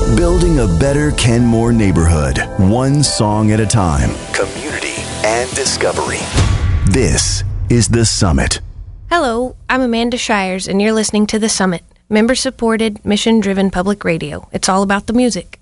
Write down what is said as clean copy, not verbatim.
Building a better Kenmore neighborhood, one song at a time. Community and discovery. This is The Summit. Hello, I'm Amanda Shires, and you're listening to The Summit, member-supported, mission-driven public radio. It's all about the music.